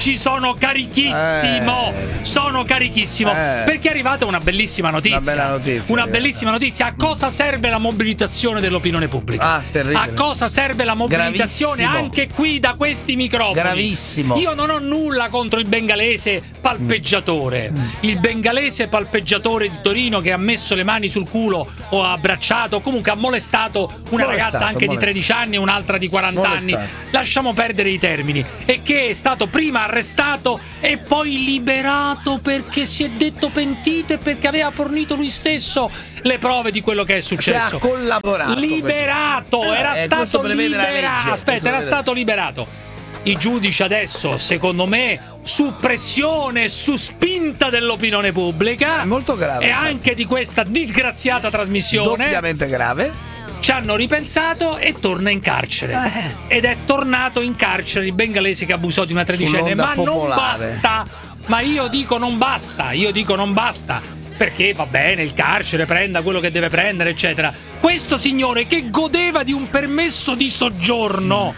oggi sono carichissimo. Sono carichissimo perché è arrivata una bellissima notizia. Una bella notizia. Una bellissima notizia. A cosa serve la mobilitazione dell'opinione pubblica? Terribile. A cosa serve la mobilitazione? Gravissimo. Anche qui da questi microfoni. Gravissimo. Io non ho nulla contro il bengalese palpeggiatore. Il bengalese palpeggiatore di Torino che ha messo le mani sul culo o ha abbracciato, comunque ha molestato una ragazza anche di 13 anni e un'altra di 40 anni. Lasciamo perdere i termini. E che è stato prima arrestato e poi liberato perché si è detto pentito e perché aveva fornito lui stesso le prove di quello che è successo. Ha collaborato. Liberato, era stato liberato. Aspetta, era stato liberato. I giudici adesso, secondo me, su pressione, su spinta dell'opinione pubblica, è molto grave, e infatti, anche di questa disgraziata trasmissione, doppiamente grave, ci hanno ripensato e torna in carcere. Ed è tornato in carcere il bengalese che abusò di una tredicenne. Ma non basta. Ma io dico non basta. Perché va bene, il carcere prenda quello che deve prendere, eccetera. Questo signore che godeva di un permesso di soggiorno,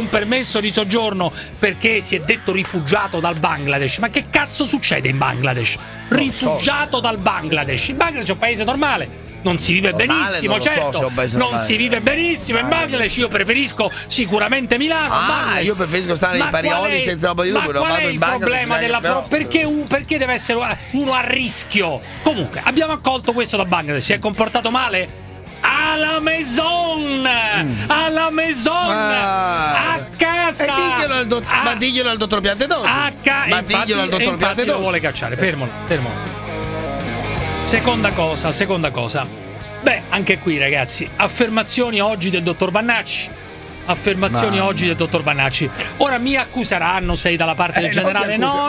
perché si è detto rifugiato dal Bangladesh. Ma che cazzo succede in Bangladesh? Rifugiato dal Bangladesh. Il Bangladesh è un paese normale. Non si vive benissimo, non si vive benissimo in Bangladesh. Io preferisco sicuramente Milano. Io preferisco stare nei Parioli senza roba di ma qual è il problema perché deve essere uno a rischio? Comunque abbiamo accolto questo da Bangladesh. Si è comportato male? Alla Maison, a casa. E diglielo al dottor Piantedosi. Diglielo al dottor Piantedosi. Lo vuole cacciare. Fermolo. Seconda cosa. Beh, anche qui, ragazzi, affermazioni oggi del dottor Vannacci. Ora mi accuseranno, sei dalla parte del generale. No.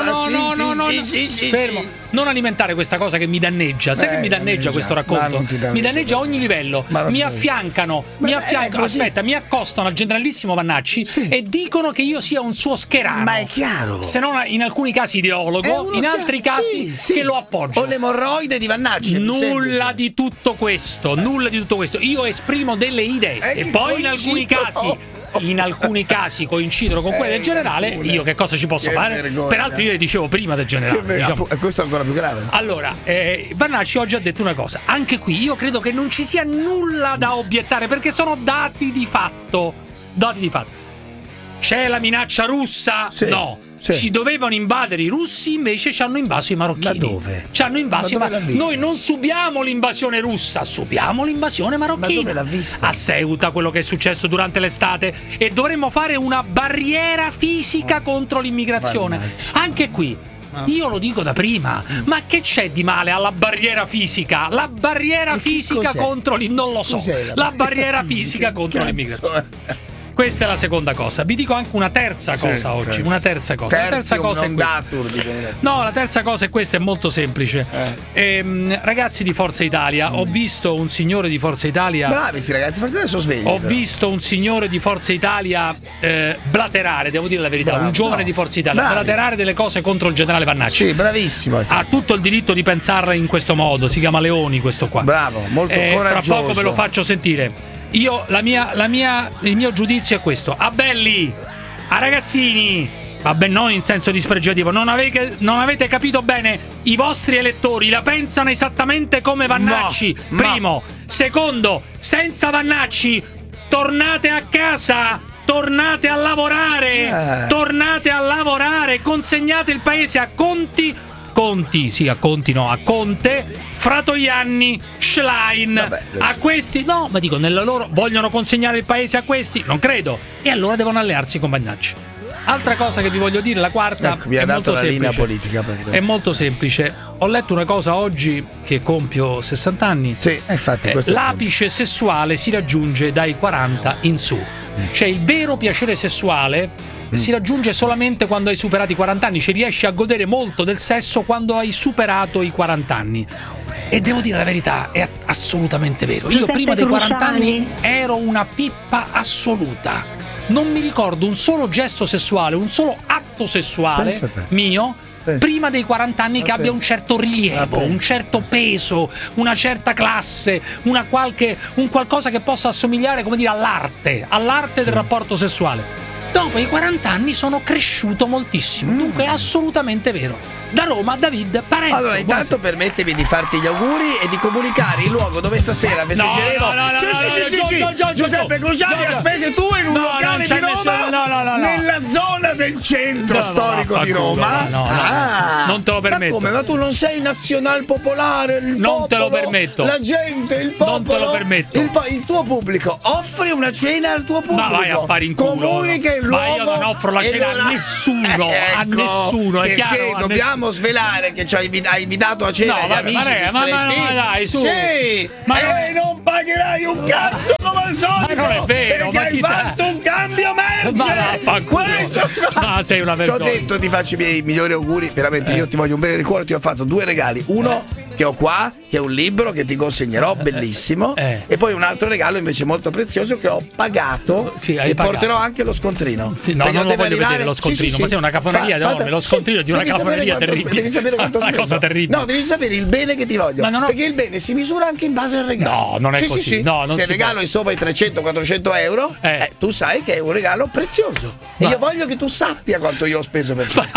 Fermo. Non alimentare questa cosa che mi danneggia. Sai che mi danneggia questo racconto? Mi danneggia a ogni livello. Mi affiancano. Aspetta, mi accostano al generalissimo Vannacci e dicono che io sia un suo scherano. Ma è chiaro. Se non in alcuni casi ideologo, in altri casi che lo appoggio. O l'emorroide di Vannacci. Nulla di tutto questo. Io esprimo delle idee. E poi in alcuni casi coincidono con quelle del generale. Io che cosa ci posso fare? Peraltro io le dicevo prima del generale. E questo è ancora più grave. Allora, Vannacci oggi ha detto una cosa. Anche qui io credo che non ci sia nulla da obiettare, perché sono dati di fatto. C'è la minaccia russa? No. Ci dovevano invadere i russi, invece ci hanno invaso i marocchini. Ma dove? Ci hanno invaso Noi non subiamo l'invasione russa, subiamo l'invasione marocchina. Ma dove l'ha vista? A Ceuta, quello che è successo durante l'estate. E dovremmo fare una barriera fisica contro l'immigrazione. Anche qui. Io lo dico da prima, ma che c'è di male alla barriera fisica? La barriera fisica contro non lo so. La barriera fisica contro l'immigrazione. Questa è la seconda cosa. Vi dico anche una terza cosa oggi. Una terza cosa. La terza cosa è questa. No, la terza cosa è questa, è molto semplice. Ragazzi di Forza Italia, ho visto un signore di Forza Italia. Bravi sti ragazzi, partite adesso svegli. Ho visto un signore di Forza Italia blaterare, devo dire la verità, un giovane di Forza Italia blaterare delle cose contro il generale Vannacci. Sì, bravissimo. Ha tutto il diritto di pensarla in questo modo. Si chiama Leoni questo qua. Bravo, molto coraggioso. Fra poco ve lo faccio sentire. Il mio giudizio è questo: a belli, a ragazzini, vabbè, non in senso dispregiativo, non avete capito bene. I vostri elettori la pensano esattamente come Vannacci. Primo. Secondo, senza Vannacci tornate a casa, tornate a lavorare, consegnate il paese a Conte, Fratoianni, Schlein. A questi no, ma dico, nella loro vogliono consegnare il paese a questi? Non credo. E allora devono allearsi con Vannacci. Altra cosa che vi voglio dire, la quarta, mi ha dato molto la linea semplice. politica. È molto semplice. Ho letto una cosa oggi che compio 60 anni. Sì, infatti. L'apice sessuale si raggiunge dai 40 in su. Cioè il vero piacere sessuale si raggiunge solamente quando hai superato i 40 anni. Ci riesci a godere molto del sesso quando hai superato i 40 anni. E devo dire la verità, è assolutamente vero. Io prima dei 40 anni ero una pippa assoluta. Non mi ricordo un solo gesto sessuale, un solo atto sessuale mio prima dei 40 anni che abbia un certo rilievo, un certo peso, una certa classe, un qualcosa che possa assomigliare, come dire, all'arte del rapporto sessuale. dopo i 40 anni sono cresciuto moltissimo. Dunque è assolutamente vero. Da Roma, David Parenzo. Allora, intanto permettimi di farti gli auguri e di comunicare il luogo dove stasera festeggeremo. Giuseppe Cruciani ha spese tue in un locale di Roma, nella zona del centro storico di Roma. Non te lo permetto. Ma come? Ma tu non sei nazional popolare? Non te lo permetto. La gente, il popolo. Non te lo permetto. Il tuo pubblico. Offri una cena al tuo pubblico. Ma vai a fare in culo. Comunica il luogo. Ma io non offro la cena a nessuno. A nessuno. È chiaro? Perché dobbiamo svelare che ci hai invitato a cena gli amici ma dai, su. Sì, non pagherai un cazzo come al solito. Ma non è vero, perché hai fatto un cambio merce. Questo sei una vergogna. Ci ho detto, ti faccio i miei migliori auguri, veramente io ti voglio un bene di cuore, ti ho fatto 2 regali. Uno che ho qua, che è un libro che ti consegnerò, bellissimo, e poi un altro regalo invece molto prezioso che ho pagato e porterò anche lo scontrino. Sì, no, non lo voglio vedere lo scontrino, ma sei una cafoneria enorme, lo scontrino di una cafoneria terribile. Devi sapere quanto una cosa terribile. No, devi sapere il bene che ti voglio, perché il bene si misura anche in base al regalo. No, non è così. No, non se il regalo è sopra i 300-400 euro, tu sai che è un regalo prezioso. E io voglio che tu sappia quanto io ho speso per te.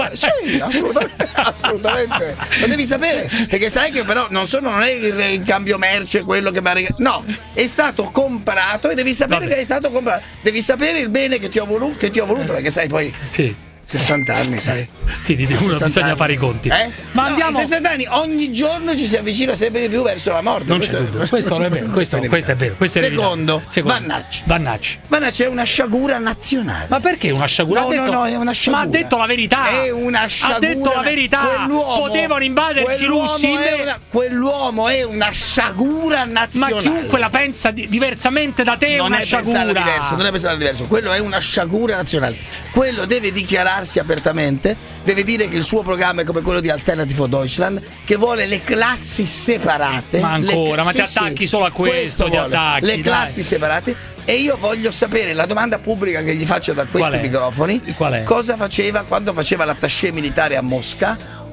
Sì, assolutamente. Lo devi sapere, perché sai che però non è il cambio merce quello che mi ha regalato. No, è stato comprato e devi sapere che è stato comprato. Devi sapere il bene che ti ho voluto, perché sai poi. Sì. 60 anni, sai? Sì, uno bisogna fare i conti. Ma andiamo. 60 anni, ogni giorno ci si avvicina sempre di più verso la morte. Non c'è dubbio. Questo è vero. Questo è vero. Secondo, Vannacci è una sciagura nazionale. Ma perché una sciagura? No, è una sciagura. Ma ha detto la verità. È una sciagura. Ha detto la verità. Potevano invaderci i russi. Quell'uomo è una sciagura nazionale. Ma chiunque la pensa diversamente da te è una sciagura. Non è pensare diverso. Quello è una sciagura nazionale. Quello deve dichiarare apertamente, deve dire che il suo programma è come quello di Alternative for Deutschland, che vuole le classi separate. Ma ancora, ma ti attacchi solo a questo, ti attacchi. Le classi separate. E io voglio sapere, la domanda pubblica che gli faccio da questi microfoni, cosa faceva quando faceva l'attaché militare a Mosca?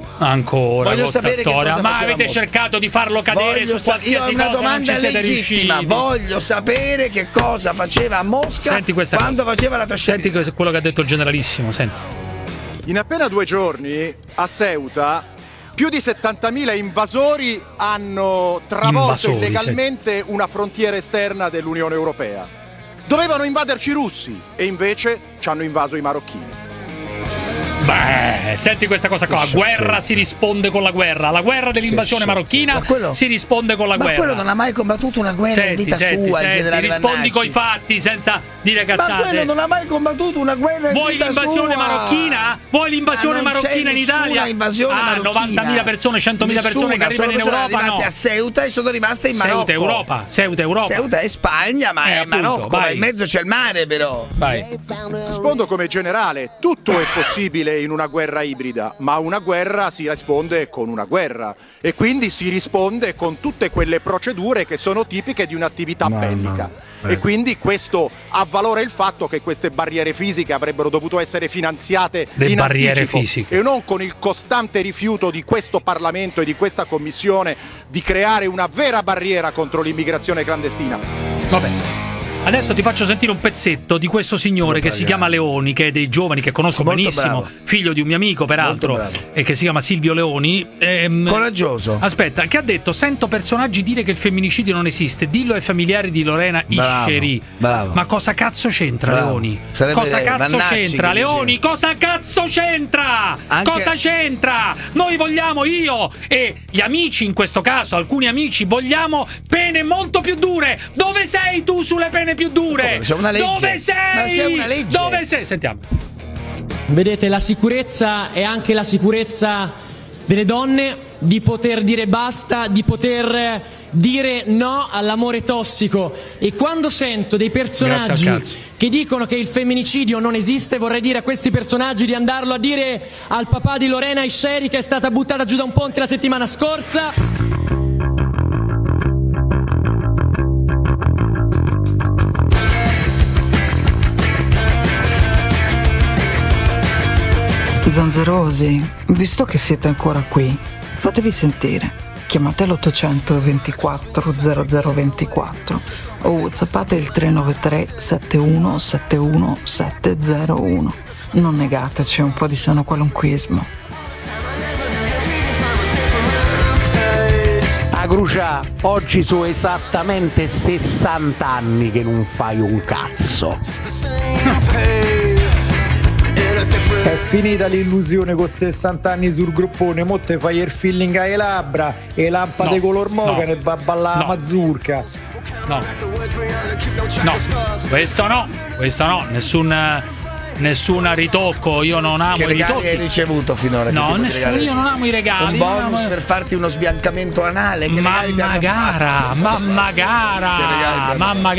Ancora voglio sapere storia. Ma avete cercato di farlo cadere su qualsiasi cosa? Io ho una domanda legittima. Voglio sapere che cosa faceva a Mosca quando faceva l'attaché. Senti quello che ha detto il generalissimo. Senti. In appena 2 giorni a Ceuta più di 70.000 invasori hanno travolto illegalmente una frontiera esterna dell'Unione Europea. Dovevano invaderci i russi e invece ci hanno invaso i marocchini. Beh, senti questa cosa qua. Guerra si risponde con la guerra. La guerra dell'invasione marocchina si risponde con la guerra. Ma quello non ha mai combattuto una guerra in vita sua, il generale rispondi coi fatti senza dire cazzate. Ma quello non ha mai combattuto una guerra in vita sua. Vuoi l'invasione marocchina in Italia? 90.000 persone, 100.000 persone che arrivano in Europa. Sono arrivate a Ceuta e sono rimaste in Marocco. Ceuta Europa. Ceuta è Spagna, ma è Marocco, ma in mezzo c'è il mare però. Rispondo come generale, tutto è possibile in una guerra ibrida, ma una guerra si risponde con una guerra e quindi si risponde con tutte quelle procedure che sono tipiche di un'attività bellica. E quindi questo avvalora il fatto che queste barriere fisiche avrebbero dovuto essere finanziate in anticipo e non con il costante rifiuto di questo Parlamento e di questa Commissione di creare una vera barriera contro l'immigrazione clandestina. Vabbè. Adesso ti faccio sentire un pezzetto di questo signore che si chiama Leoni, che è dei giovani che conosco benissimo, figlio di un mio amico peraltro, e che si chiama Silvio Leoni. Coraggioso. Aspetta, che ha detto: sento personaggi dire che il femminicidio non esiste, dillo ai familiari di Lorena Isceri. Ma cosa cazzo c'entra Leoni? Cosa cazzo c'entra Leoni? Cosa cazzo c'entra? Cosa c'entra? Noi vogliamo, io e gli amici in questo caso, alcuni amici, vogliamo pene molto più dure. Dove sei tu sulle pene più dure? C'è una legge. Dove sei? Ma c'è una legge. Dove sei? Sentiamo. Vedete, la sicurezza è anche la sicurezza delle donne, di poter dire basta, di poter dire no all'amore tossico. E quando sento dei personaggi che dicono che il femminicidio non esiste, vorrei dire a questi personaggi di andarlo a dire al papà di Lorena Isceri, che è stata buttata giù da un ponte la settimana scorsa. Zanzerosi, visto che siete ancora qui, fatevi sentire. Chiamate l'800 24 0024 o whatsappate il 393 71 71 701. Non negateci un po' di sano qualunquismo. Crucia, oggi sono esattamente 60 anni che non fai un cazzo. È finita l'illusione con 60 anni sul gruppone, mo te fai il feeling ai labbra e lampade color moca e va a ballare la mazurka. No, questo no, nessun ritocco, io non amo che i ritocchi. Che hai ricevuto finora? No, nessuno, io non amo i regali. Un bonus per farti uno sbiancamento anale? Che ma magara,